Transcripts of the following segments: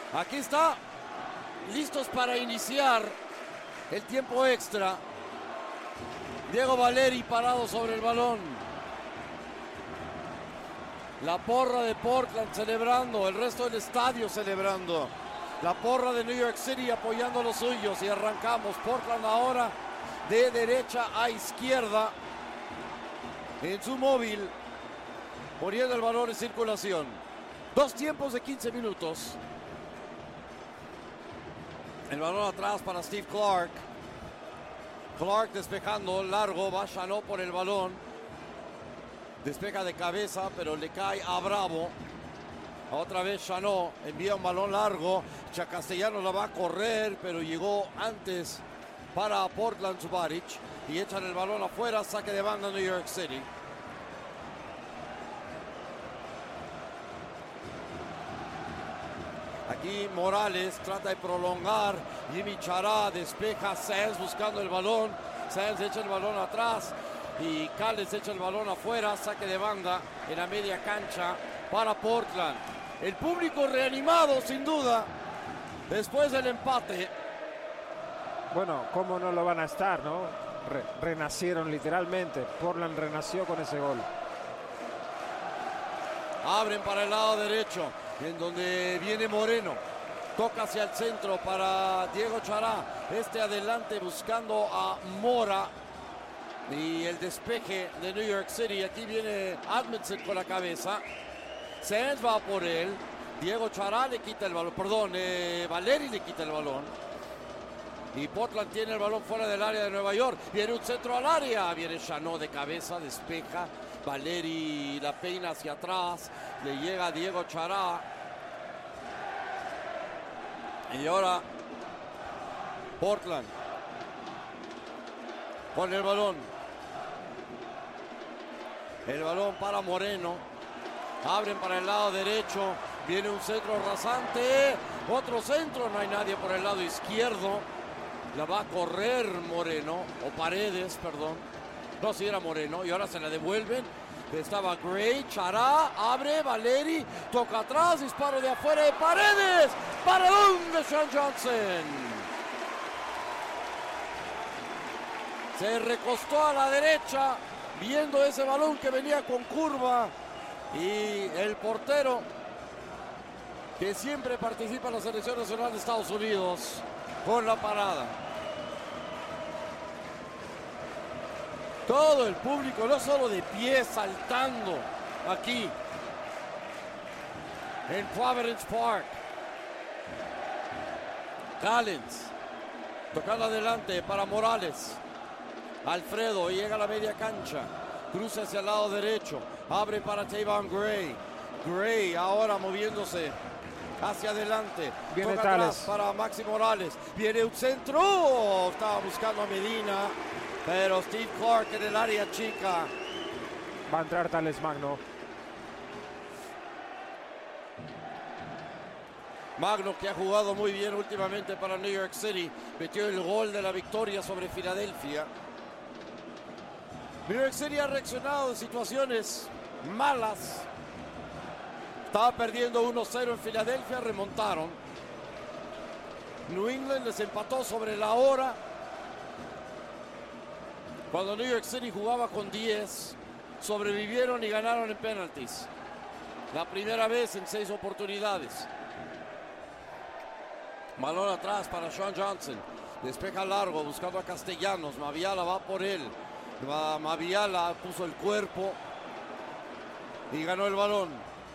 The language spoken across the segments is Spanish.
Aquí está, listos para iniciar el tiempo extra. Diego Valeri parado sobre el balón. La porra de Portland celebrando, el resto del estadio celebrando. La porra de New York City apoyando a los suyos y arrancamos. Portland ahora de derecha a izquierda en su móvil, poniendo el balón en circulación. 2 tiempos de 15 minutos. El balón atrás para Steve Clark. Clark despejando largo, va Chanot por el balón. Despeja de cabeza, pero le cae a Bravo. Otra vez Chanot envía un balón largo. Castellanos la va a correr, pero llegó antes para Portland Subaric. Y echan el balón afuera, saque de banda New York City. Aquí Morales trata de prolongar. Jimmy Chará despeja. Sands buscando el balón. Sands echa el balón atrás. Y Cales echa el balón afuera. Saque de banda en la media cancha para Portland. El público reanimado sin duda después del empate. Bueno, ¿cómo no lo van a estar, no? Renacieron literalmente. Portland renació con ese gol. Abren para el lado derecho, en donde viene Moreno. Toca hacia el centro para Diego Chará. Adelante buscando a Mora. Y el despeje de New York City. Aquí viene Edmondson con la cabeza. Sands va por él. Diego Chará le quita el balón. Perdón, Valeri le quita el balón. Y Portland tiene el balón fuera del área de Nueva York. Viene un centro al área. Viene Chanot de cabeza, despeja. Valeri la peina hacia atrás. Le llega a Diego Chará. Y ahora Portland con el balón. El balón para Moreno. Abren para el lado derecho. Viene un centro rasante. Otro centro. No hay nadie por el lado izquierdo. La va a correr Moreno. O Paredes, perdón. No, si era Moreno. Y ahora se la devuelven. Estaba Gray. Chará. Abre. Valeri. Toca atrás. Disparo de afuera de Paredes. Paradón de Sean Johnson. Se recostó a la derecha. Viendo ese balón que venía con curva. Y el portero, que siempre participa en la selección nacional de Estados Unidos, con la parada. Todo el público, no solo de pie, saltando aquí en Providence Park. Callens tocando adelante para Morales. Alfredo llega a la media cancha. Cruza hacia el lado derecho. Abre para Tavon Gray. Gray ahora moviéndose hacia adelante. Viene Toca Tales atrás para Maxi Morales. Viene un centro. Estaba buscando a Medina. Pero Steve Clark en el área chica. Va a entrar Tales Magno. Magno, que ha jugado muy bien últimamente para New York City. Metió el gol de la victoria sobre Filadelfia. New York City ha reaccionado en situaciones malas. Estaba perdiendo 1-0 en Filadelfia, remontaron. New England les empató sobre la hora. Cuando New York City jugaba con 10, sobrevivieron y ganaron en penaltis. La primera vez en 6 oportunidades. Balón atrás para Sean Johnson. Despeja largo buscando a Castellanos. Maviala va por él. Maviala puso el cuerpo y ganó el balón.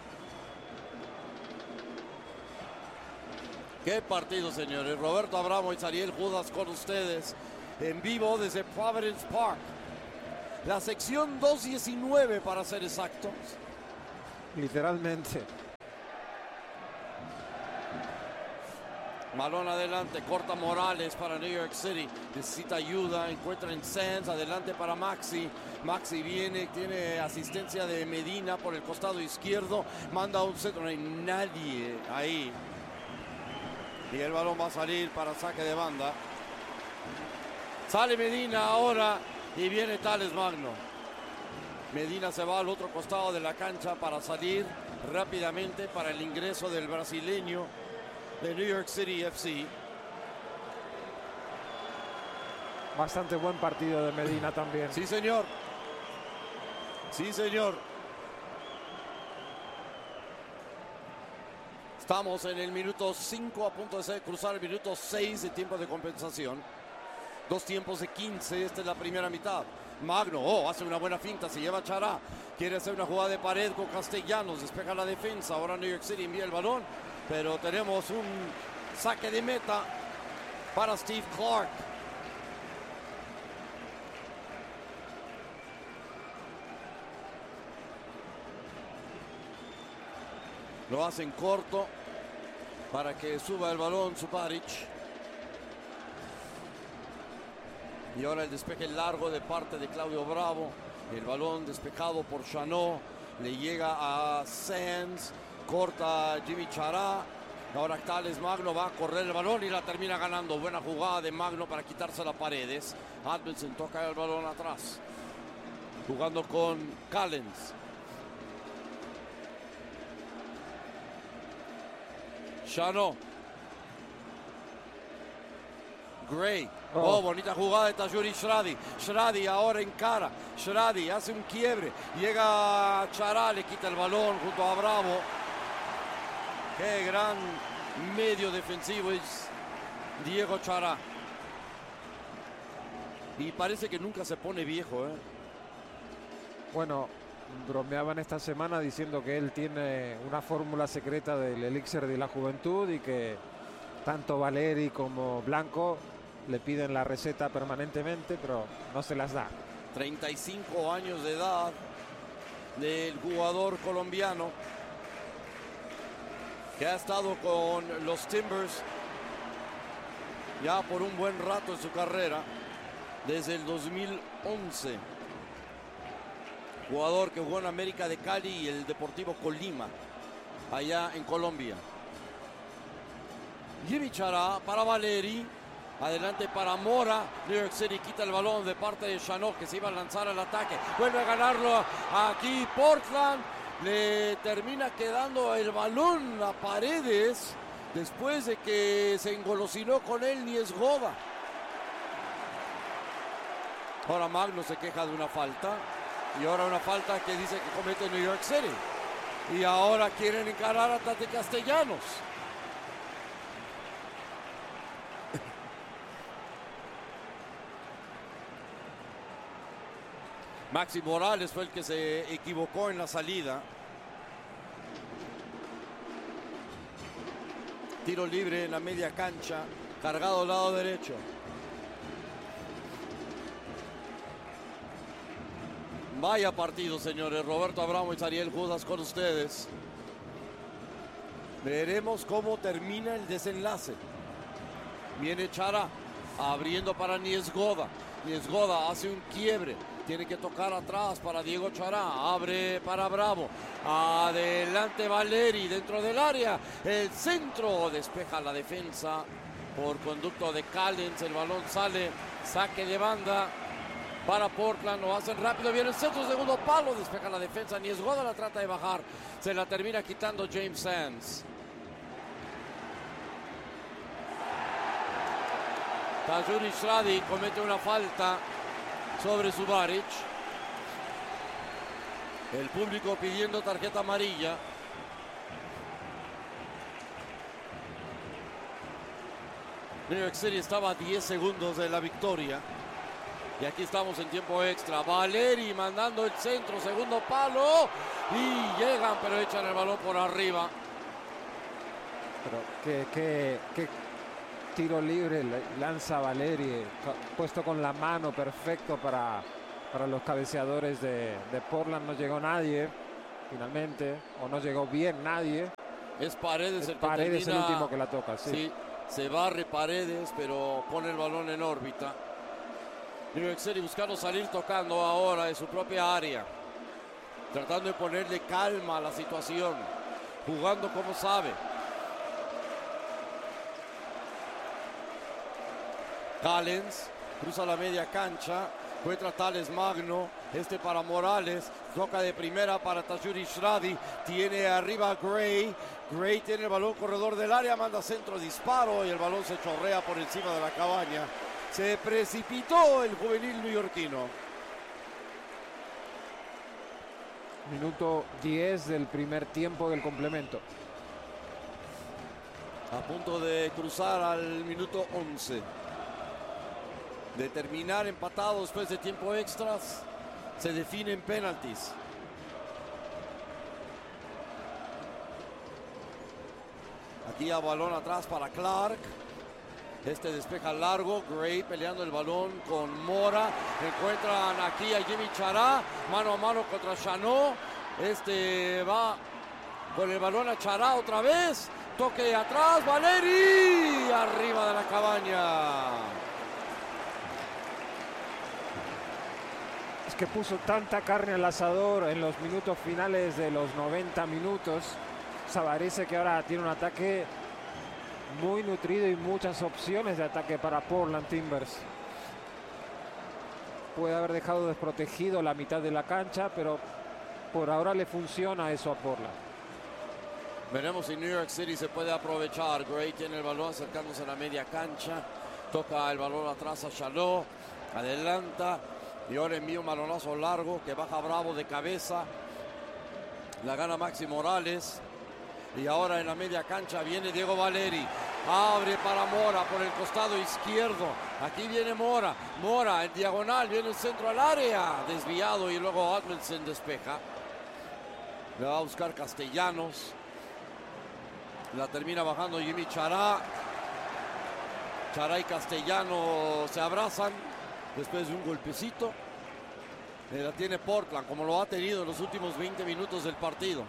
Qué partido, señores. Roberto Abramo y Sariel Judas con ustedes en vivo desde Providence Park. La sección 219 para ser exactos. Literalmente. Balón adelante, corta Morales para New York City. Necesita ayuda, encuentra en Sands, adelante para Maxi. Maxi viene, tiene asistencia de Medina por el costado izquierdo. Manda un centro, no hay nadie ahí. Y el balón va a salir para saque de banda. Sale Medina ahora y viene Tales Magno. Medina se va al otro costado de la cancha para salir rápidamente para el ingreso del brasileño de New York City FC. Bastante buen partido de Medina también. Sí, señor. Sí, señor. Estamos en el minuto 5, a punto de cruzar el minuto 6 de tiempo de compensación. 2 tiempos de 15, esta es la primera mitad. Magno, hace una buena finta, se lleva Chará. Quiere hacer una jugada de pared con Castellanos, despeja la defensa. Ahora New York City envía el balón, pero tenemos un saque de meta para Steve Clark. Lo hacen corto para que suba el balón Subaric. Y ahora el despeje largo de parte de Claudio Bravo. El balón despejado por Chanot. Le llega a Sands. Corta Jimmy Chará. Ahora Tales Magno va a correr el balón y la termina ganando. Buena jugada de Magno para quitarse las paredes. Admelson toca el balón atrás. Jugando con Callens. Chanot. Gray. Bonita jugada de Tajuri Shradi. Shradi ahora encara. Shradi hace un quiebre. Llega Chará, le quita el balón junto a Bravo. Qué gran medio defensivo es Diego Chará. Y parece que nunca se pone viejo, ¿eh? Bueno, bromeaban esta semana diciendo que él tiene una fórmula secreta del elixir de la juventud y que tanto Valeri como Blanco le piden la receta permanentemente, pero no se las da. 35 años de edad del jugador colombiano que ha estado con los Timbers ya por un buen rato en su carrera, desde el 2011. Jugador que jugó en América de Cali y el Deportivo Colima, allá en Colombia. Jimmy Chará para Valeri. Adelante para Mora. New York City quita el balón de parte de Chanot, que se iba a lanzar al ataque. Vuelve a ganarlo aquí Portland. Le termina quedando el balón a Paredes después de que se engolosinó con él Niezgoda. Ahora Magno se queja de una falta. Y ahora una falta que dice que comete New York City. Y ahora quieren encarar a Tate Castellanos. Maxi Morales fue el que se equivocó en la salida. Tiro libre en la media cancha, cargado al lado derecho. Vaya partido, señores. Roberto Abramo y Ariel Judas con ustedes. Veremos cómo termina el desenlace. Viene Chará abriendo para Niezgoda. Niezgoda hace un quiebre. Tiene que tocar atrás para Diego Chará. Abre para Bravo. Adelante Valeri dentro del área. El centro despeja la defensa por conducto de Callens. El balón sale. Saque de banda para Portland. Lo hacen rápido. Viene el centro, segundo palo. Despeja la defensa. Niezgoda la trata de bajar. Se la termina quitando James Sands. Tajuri Shradi comete una falta sobre Subaric. El público pidiendo tarjeta amarilla. New York City estaba a 10 segundos de la victoria. Y aquí estamos en tiempo extra. Valeri mandando el centro, segundo palo. Y llegan, pero echan el balón por arriba. Pero qué tiro libre lanza Valeri, puesto con la mano, perfecto para los cabeceadores de Portland. No llegó nadie finalmente, o no llegó bien nadie. Es Paredes el que Paredes termina, el último que la toca, sí. Sí, se barre Paredes, pero pone el balón en órbita. New York City buscando salir tocando ahora de su propia área, tratando de ponerle calma a la situación, jugando como sabe. Callens cruza la media cancha, Encuentra Thales Magno, para Morales, toca de primera para Tajouri Shradi, tiene arriba a Gray, Gray tiene el balón corredor del área, manda centro, disparo y el balón se chorrea por encima de la cabaña. Se precipitó el juvenil neoyorquino. Minuto 10 del primer tiempo del complemento. A punto de cruzar al minuto 11. De terminar empatado después de tiempo extras, se definen penaltis. Aquí a balón atrás para Clark. Despeja largo, Gray peleando el balón con Mora. Encuentran aquí a Yimi Chará, mano a mano contra Chanot. Va con el balón a Chará otra vez. Toque atrás, Valeri, arriba de la cabaña. Es que puso tanta carne al asador en los minutos finales de los 90 minutos. Savarese, que ahora tiene un ataque muy nutrido y muchas opciones de ataque para Portland Timbers. Puede haber dejado desprotegido la mitad de la cancha, pero por ahora le funciona eso a Portland. Veremos si New York City se puede aprovechar. Gray tiene el balón acercándose a la media cancha. Toca el balón atrás a Chanot. Adelanta. Y ahora envía un balonazo largo que baja Bravo de cabeza. La gana Maxi Morales. Y ahora en la media cancha viene Diego Valeri. Abre para Mora por el costado izquierdo. Aquí viene Mora. Mora en diagonal. Viene el centro al área. Desviado y luego Admelsen despeja. Le va a buscar Castellanos. La termina bajando Yimi Chará. Chará y Castellano se abrazan después de un golpecito. La tiene Portland, como lo ha tenido en los últimos 20 minutos del partido.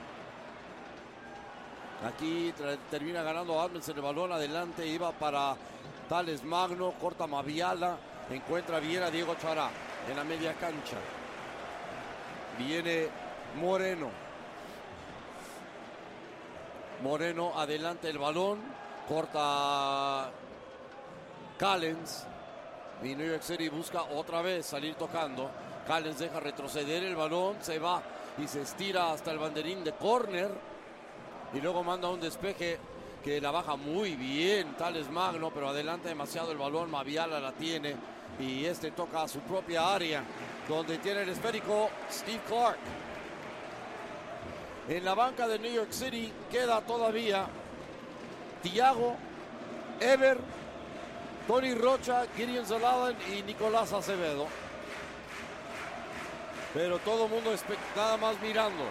Aquí termina ganando Admelsen el balón. Adelante iba para Thales Magno. Corta Maviala. Encuentra bien a Diego Chará en la media cancha. Viene Moreno. Moreno adelante el balón. Corta Callens. Y New York City busca otra vez salir tocando. Callens deja retroceder el balón. Se va y se estira hasta el banderín de córner. Y luego manda un despeje que la baja muy bien Thales Magno, pero adelanta demasiado el balón. Maviala la tiene y toca a su propia área, donde tiene el esférico Steve Clark. En la banca de New York City queda todavía Thiago, Ever, Tony Rocha, Gideon Zaladan y Nicolás Acevedo. Pero todo el mundo nada más mirando.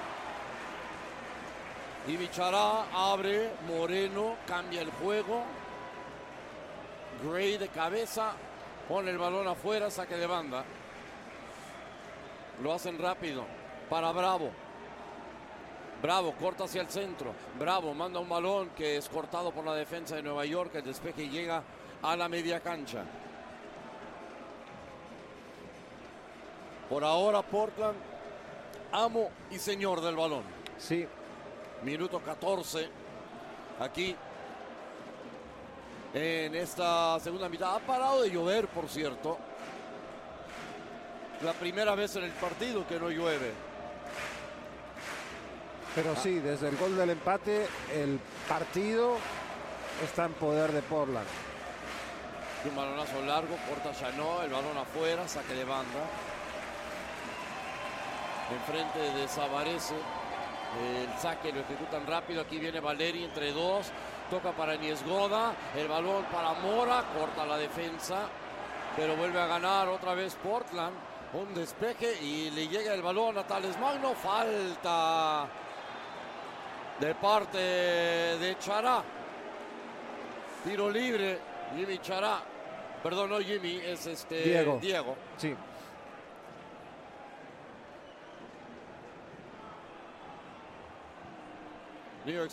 Y Bichará abre, Moreno cambia el juego. Gray de cabeza, pone el balón afuera, saque de banda. Lo hacen rápido para Bravo. Bravo corta hacia el centro. Bravo manda un balón que es cortado por la defensa de Nueva York. El despeje llega a la media cancha. Por ahora Portland, amo y señor del balón. Sí. Minuto 14. Aquí en esta segunda mitad. Ha parado de llover, por cierto. La primera vez en el partido que no llueve. Pero sí, desde el gol del empate, el partido está en poder de Portland. Un balonazo largo, corta Chanot, el balón afuera, saque de banda. Enfrente de Savarese. El saque lo ejecutan rápido. Aquí viene Valeri entre dos. Toca para Niesgoda. El balón para Mora. Corta la defensa. Pero vuelve a ganar otra vez Portland. Un despeje y le llega el balón a Thales Magno. Falta de parte de Chará. Tiro libre. Yimi Chará. Perdón, no Jimmy, es Diego. Sí. New York